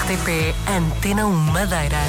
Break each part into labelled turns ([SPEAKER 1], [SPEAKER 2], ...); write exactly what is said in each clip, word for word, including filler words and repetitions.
[SPEAKER 1] T P Antena um Madeira.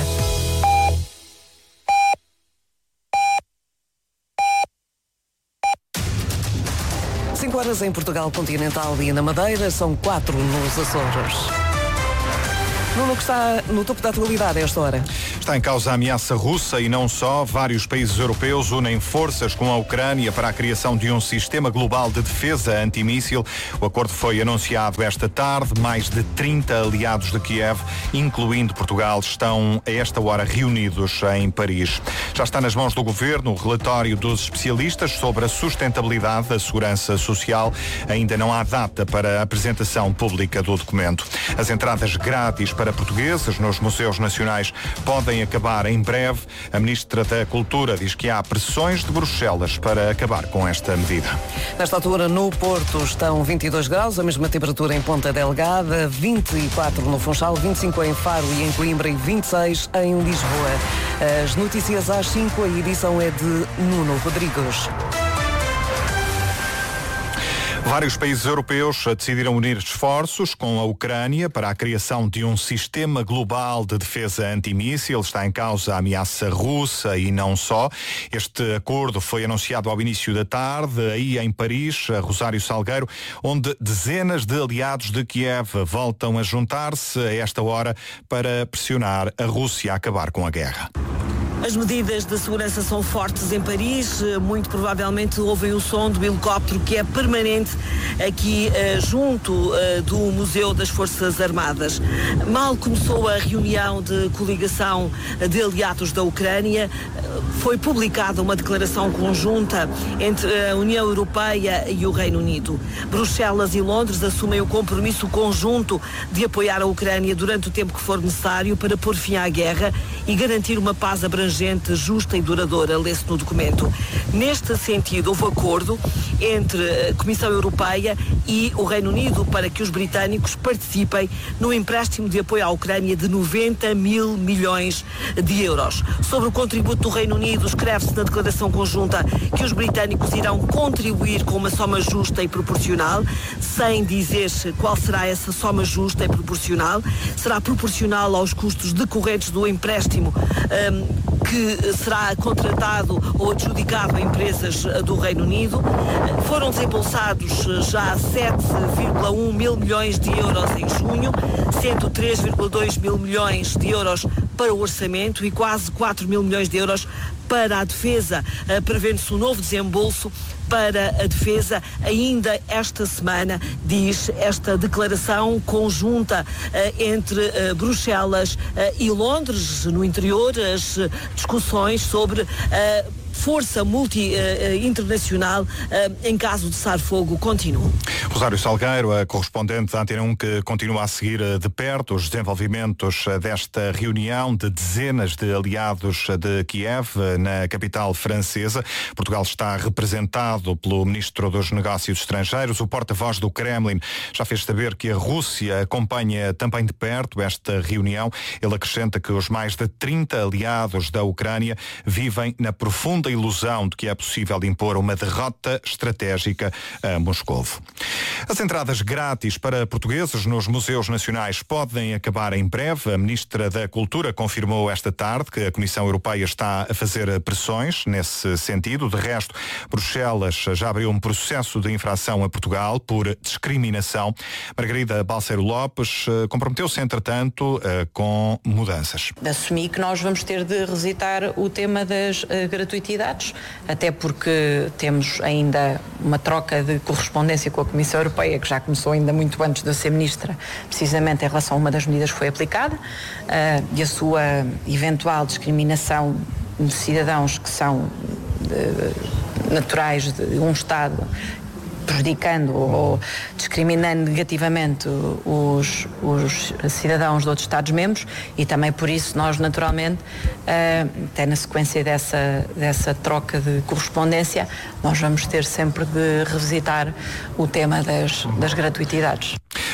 [SPEAKER 1] cinco horas em Portugal Continental e na Madeira, são quatro nos Açores. Nuno, que está no topo da atualidade a esta hora.
[SPEAKER 2] Está em causa a ameaça russa e não só. Vários países europeus unem forças com a Ucrânia para a criação de um sistema global de defesa antimíssil. O acordo foi anunciado esta tarde. Mais de trinta aliados de Kiev, incluindo Portugal, estão a esta hora reunidos em Paris. Já está nas mãos do Governo o relatório dos especialistas sobre a sustentabilidade da segurança social. Ainda não há data para a apresentação pública do documento. As entradas grátis para portugueses nos museus nacionais podem acabar em breve. A Ministra da Cultura diz que há pressões de Bruxelas para acabar com esta medida.
[SPEAKER 1] Nesta altura, no Porto, estão vinte e dois graus, a mesma temperatura em Ponta Delgada, vinte e quatro no Funchal, vinte e cinco em Faro e em Coimbra e vinte e seis em Lisboa. As notícias às cinco, a edição é de Nuno Rodrigues.
[SPEAKER 2] Vários países europeus decidiram unir esforços com a Ucrânia para a criação de um sistema global de defesa antimíssil. Está em causa a ameaça russa e não só. Este acordo foi anunciado ao início da tarde, aí em Paris, a Rosário Salgueiro, onde dezenas de aliados de Kiev voltam a juntar-se a esta hora para pressionar a Rússia a acabar com a guerra.
[SPEAKER 3] As medidas de segurança são fortes em Paris. Muito provavelmente ouvem o som do helicóptero que é permanente aqui uh, junto uh, do Museu das Forças Armadas. Mal começou a reunião de coligação de aliados da Ucrânia, foi publicada uma declaração conjunta entre a União Europeia e o Reino Unido. Bruxelas e Londres assumem o compromisso conjunto de apoiar a Ucrânia durante o tempo que for necessário para pôr fim à guerra e garantir uma paz abrangente, justa e duradoura, lê-se no documento. Neste sentido, houve acordo entre a Comissão Europeia e o Reino Unido para que os britânicos participem no empréstimo de apoio à Ucrânia de noventa mil milhões de euros. Sobre o contributo do Reino Unido, escreve-se na declaração conjunta que os britânicos irão contribuir com uma soma justa e proporcional, sem dizer-se qual será essa soma justa e proporcional. Será proporcional aos custos decorrentes do empréstimo um, que será contratado ou adjudicado a empresas do Reino Unido. Foram desembolsados já sete vírgula um mil milhões de euros em junho, sendo três vírgula dois mil milhões de euros para o orçamento e quase quatro mil milhões de euros para a defesa. Prevendo-se um novo desembolso para a defesa ainda esta semana, diz esta declaração conjunta uh, entre uh, Bruxelas uh, e Londres. No interior, as uh, discussões sobre uh, força multi-internacional uh, uh, em caso de cessar-fogo continuam.
[SPEAKER 2] Rosário Salgueiro, a correspondente da Antena um, que continua a seguir uh, de perto os desenvolvimentos uh, desta reunião de dezenas de aliados de Kiev, uh, na capital francesa. Portugal está representado pelo Ministro dos Negócios Estrangeiros. O porta-voz do Kremlin já fez saber que a Rússia acompanha também de perto esta reunião. Ele acrescenta que os mais de trinta aliados da Ucrânia vivem na profunda ilusão de que é possível impor uma derrota estratégica a Moscovo. As entradas grátis para portugueses nos museus nacionais podem acabar em breve. A Ministra da Cultura confirmou esta tarde que a Comissão Europeia está a fazer pressões nesse sentido. De resto, Bruxelas já abriu um processo de infração a Portugal por discriminação. Margarida Balseiro Lopes comprometeu-se, entretanto, com mudanças.
[SPEAKER 4] Assumi que nós vamos ter de revisitar o tema das gratuitidades, até porque temos ainda uma troca de correspondência com a Comissão Europeia, que já começou ainda muito antes de eu ser Ministra, precisamente em relação a uma das medidas que foi aplicada, uh, e a sua eventual discriminação de cidadãos que são uh, naturais de um Estado, prejudicando ou discriminando negativamente os, os cidadãos de outros Estados-membros, e também por isso nós naturalmente, uh, até na sequência dessa, dessa troca de correspondência, nós vamos ter sempre de revisitar o tema das, das gratuitidades.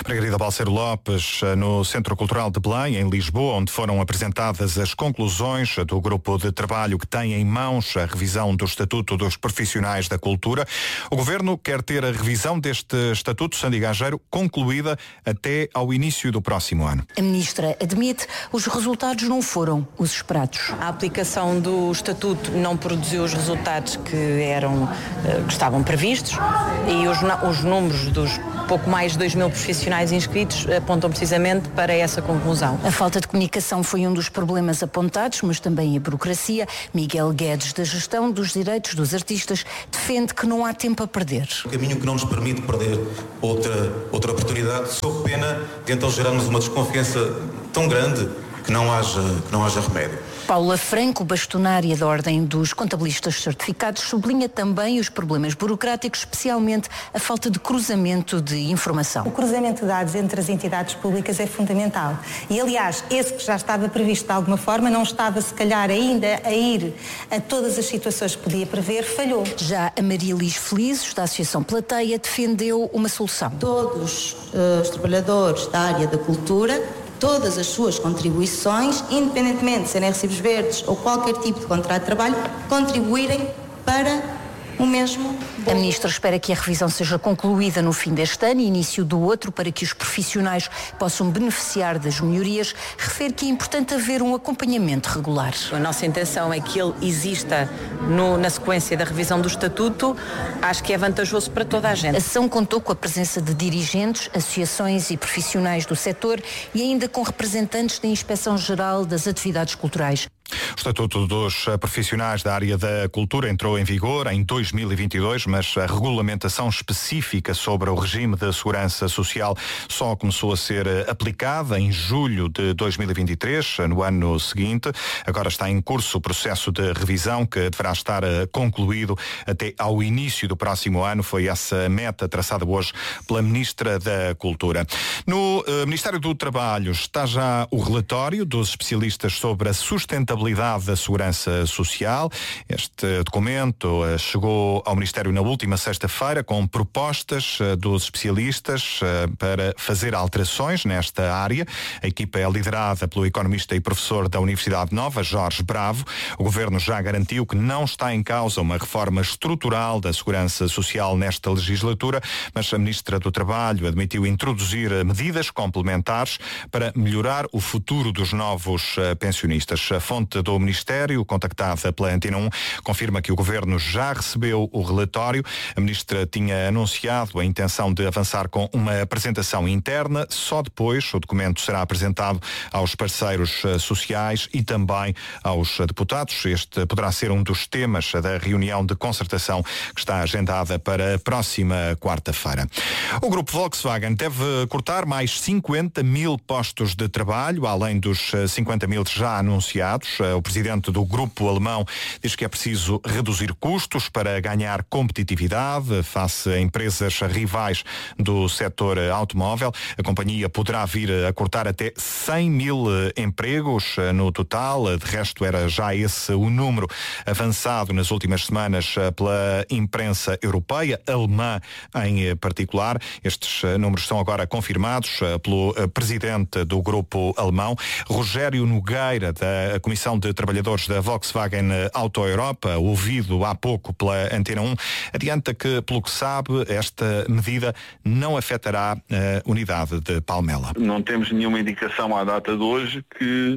[SPEAKER 2] Margarida Balseiro Lopes, no Centro Cultural de Belém, em Lisboa, onde foram apresentadas as conclusões do grupo de trabalho que tem em mãos a revisão do Estatuto dos Profissionais da Cultura. O Governo quer ter a revisão deste Estatuto, Sandy Gageiro, concluída até ao início do próximo ano.
[SPEAKER 5] A Ministra admite os resultados não foram os esperados.
[SPEAKER 4] A aplicação do Estatuto não produziu os resultados que eram, que estavam previstos e os, os números dos pouco mais de dois mil profissionais inscritos apontam precisamente para essa conclusão.
[SPEAKER 5] A falta de comunicação foi um dos problemas apontados, mas também a burocracia. Miguel Guedes, da Gestão dos Direitos dos Artistas, defende que não há tempo a perder.
[SPEAKER 6] O caminho que não nos permite perder outra, outra oportunidade, sob pena de então gerarmos uma desconfiança tão grande que não haja, que não haja remédio.
[SPEAKER 5] Paula Franco, bastonária da Ordem dos Contabilistas Certificados, sublinha também os problemas burocráticos, especialmente a falta de cruzamento de informação.
[SPEAKER 7] O cruzamento de dados entre as entidades públicas é fundamental. E, aliás, esse que já estava previsto de alguma forma, não estava, se calhar, ainda a ir a todas as situações que podia prever, falhou.
[SPEAKER 5] Já a Maria Liz Felizes, da Associação Plateia, defendeu uma solução.
[SPEAKER 8] Todos uh, os trabalhadores da área da cultura, todas as suas contribuições, independentemente de serem recibos verdes ou qualquer tipo de contrato de trabalho, contribuírem para o mesmo.
[SPEAKER 5] A Ministra espera que a revisão seja concluída no fim deste ano e início do outro, para que os profissionais possam beneficiar das melhorias. Refere que é importante haver um acompanhamento regular.
[SPEAKER 4] A nossa intenção é que ele exista no, na sequência da revisão do Estatuto. Acho que é vantajoso para toda a gente.
[SPEAKER 5] A ação contou com a presença de dirigentes, associações e profissionais do setor e ainda com representantes da Inspeção-Geral das Atividades Culturais.
[SPEAKER 2] O Estatuto dos Profissionais da área da cultura entrou em vigor em dois mil e vinte e dois, mas a regulamentação específica sobre o regime de segurança social só começou a ser aplicada em julho de dois mil e vinte e três, no ano seguinte. Agora está em curso o processo de revisão, que deverá estar concluído até ao início do próximo ano. Foi essa meta traçada hoje pela Ministra da Cultura. No uh, Ministério do Trabalho está já o relatório dos especialistas sobre a sustentabilidade da segurança social. Este documento uh, chegou ao Ministério na última sexta-feira com propostas uh, dos especialistas uh, para fazer alterações nesta área. A equipa é liderada pelo economista e professor da Universidade Nova, Jorge Bravo. O Governo já garantiu que não está em causa uma reforma estrutural da segurança social nesta legislatura, mas a Ministra do Trabalho admitiu introduzir medidas complementares para melhorar o futuro dos novos uh, pensionistas. A fonte do Ministério, contactada pela Antena um, confirma que o Governo já recebeu o relatório. A Ministra tinha anunciado a intenção de avançar com uma apresentação interna. Só depois o documento será apresentado aos parceiros sociais e também aos deputados. Este poderá ser um dos temas da reunião de concertação que está agendada para a próxima quarta-feira. O grupo Volkswagen deve cortar mais cinquenta mil postos de trabalho, além dos cinquenta mil já anunciados. O presidente do grupo alemão diz que é preciso reduzir custos para ganhar competitividade face a empresas rivais do setor automóvel. A companhia poderá vir a cortar até cem mil empregos no total. De resto, era já esse o número avançado nas últimas semanas pela imprensa europeia, alemã em particular. Estes números são agora confirmados pelo presidente do grupo alemão, Rogério Nogueira, da Comissão de Trabalhadores da Volkswagen Auto Europa, ouvido há pouco pela Antena um, adianta que, pelo que sabe, esta medida não afetará a unidade de Palmela.
[SPEAKER 9] Não temos nenhuma indicação à data de hoje que,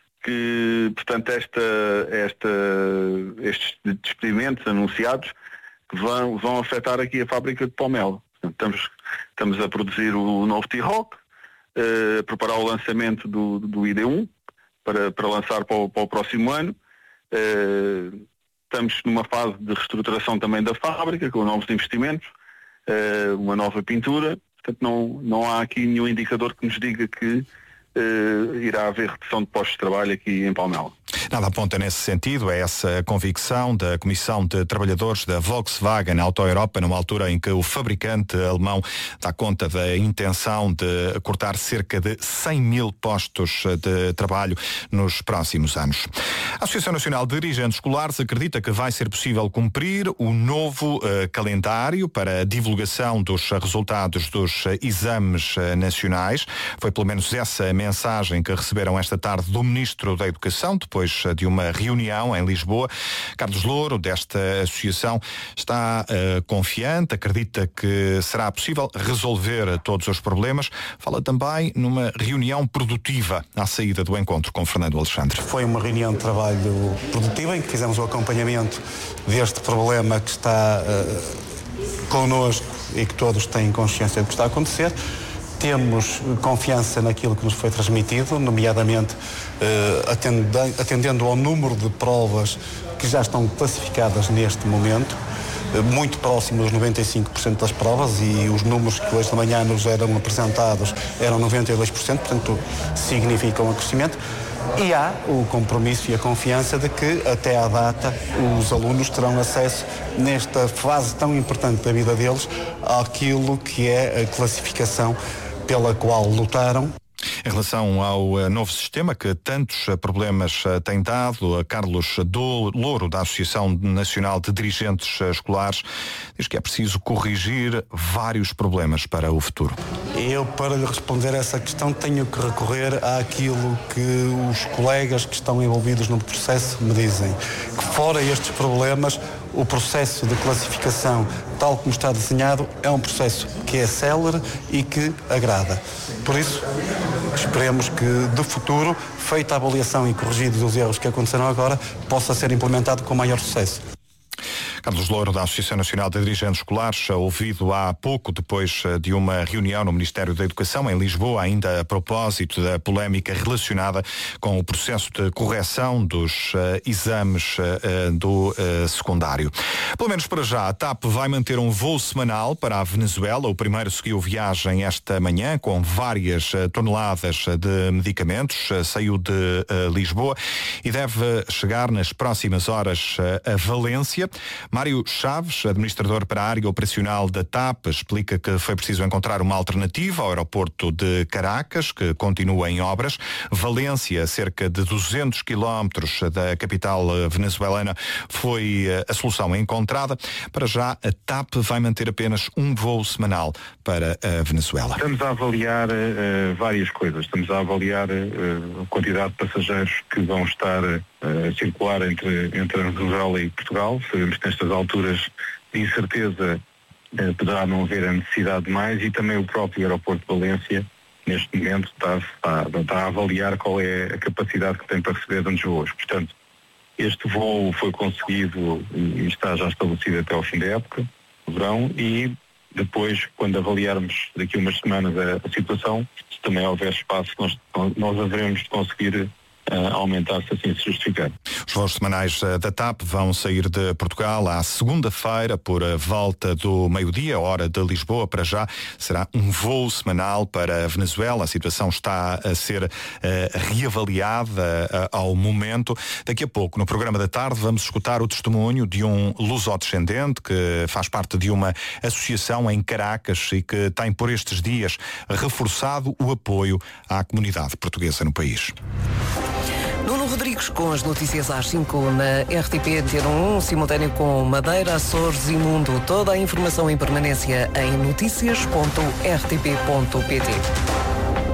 [SPEAKER 9] que portanto, esta, esta, estes despedimentos anunciados que vão, vão afetar aqui a fábrica de Palmela. Portanto, estamos, estamos a produzir o novo T-Roc, a preparar o lançamento do, do I D um, Para, para lançar para o, para o próximo ano. Uh, estamos numa fase de reestruturação também da fábrica, com novos investimentos, uh, uma nova pintura. Portanto, não, não há aqui nenhum indicador que nos diga que uh, irá haver redução de postos de trabalho aqui em Palmela.
[SPEAKER 2] Nada aponta nesse sentido, é essa convicção da Comissão de Trabalhadores da Volkswagen Auto Europa, numa altura em que o fabricante alemão dá conta da intenção de cortar cerca de cem mil postos de trabalho nos próximos anos. A Associação Nacional de Dirigentes Escolares acredita que vai ser possível cumprir o novo uh, calendário para a divulgação dos resultados dos uh, exames uh, nacionais. Foi pelo menos essa mensagem que receberam esta tarde do Ministro da Educação, depois uh, de uma reunião em Lisboa. Carlos Louro, desta associação, está uh, confiante, acredita que será possível resolver todos os problemas. Fala também numa reunião produtiva à saída do encontro com Fernando Alexandre.
[SPEAKER 10] Foi uma reunião de trabalho produtiva em que fizemos o acompanhamento deste problema que está uh, connosco e que todos têm consciência do que está a acontecer. Temos confiança naquilo que nos foi transmitido, nomeadamente uh, atendendo, atendendo ao número de provas que já estão classificadas neste momento, uh, muito próximo dos noventa e cinco por cento das provas, e os números que hoje de manhã nos eram apresentados eram noventa e dois por cento, portanto significa um crescimento. E há o compromisso e a confiança de que até à data os alunos terão acesso, nesta fase tão importante da vida deles, àquilo que é a classificação pela qual lutaram.
[SPEAKER 2] Em relação ao novo sistema que tantos problemas tem dado, Carlos Louro, da Associação Nacional de Dirigentes Escolares, diz que é preciso corrigir vários problemas para o futuro.
[SPEAKER 10] Eu, para lhe responder a essa questão, tenho que recorrer àquilo que os colegas que estão envolvidos no processo me dizem, que fora estes problemas, o processo de classificação, tal como está desenhado, é um processo que é célere e que agrada. Por isso, esperemos que, de futuro, feita a avaliação e corrigidos os erros que aconteceram agora, possa ser implementado com maior sucesso.
[SPEAKER 2] Carlos Louro, da Associação Nacional de Dirigentes Escolares, ouvido há pouco depois de uma reunião no Ministério da Educação em Lisboa, ainda a propósito da polémica relacionada com o processo de correção dos uh, exames uh, do uh, secundário. Pelo menos para já, a TAP vai manter um voo semanal para a Venezuela. O primeiro seguiu viagem esta manhã com várias uh, toneladas de medicamentos. Uh, saiu de uh, Lisboa e deve chegar nas próximas horas uh, a Valência. Mário Chaves, administrador para a área operacional da TAP, explica que foi preciso encontrar uma alternativa ao aeroporto de Caracas, que continua em obras. Valência, cerca de duzentos quilómetros da capital venezuelana, foi a solução encontrada. Para já, a TAP vai manter apenas um voo semanal para a Venezuela.
[SPEAKER 11] Estamos a avaliar uh, várias coisas. Estamos a avaliar uh, a quantidade de passageiros que vão estar uh, a circular entre, entre a Venezuela e Portugal. Sabemos que nestas alturas de incerteza uh, poderá não haver a necessidade de mais, e também o próprio aeroporto de Valência, neste momento, está, está, está a avaliar qual é a capacidade que tem para receber tantos voos. Portanto, este voo foi conseguido e está já estabelecido até ao fim da época, no verão, e depois, quando avaliarmos daqui a umas semanas a, a situação, se também houver espaço, nós, nós haveremos de conseguir uh, aumentar, se assim se justificar.
[SPEAKER 2] Os voos semanais uh, da TAP vão sair de Portugal à segunda-feira por uh, volta do meio-dia, hora de Lisboa. Para já será um voo semanal para a Venezuela. A situação está a ser uh, reavaliada uh, ao momento. Daqui a pouco, no programa da tarde, vamos escutar o testemunho de um lusodescendente que faz parte de uma associação em Caracas e que tem por estes dias reforçado o apoio à comunidade portuguesa no país.
[SPEAKER 1] Nuno Rodrigues com as notícias às cinco na R T P Antena um, simultâneo com Madeira, Açores e Mundo. Toda a informação em permanência em notícias ponto r t p ponto p t.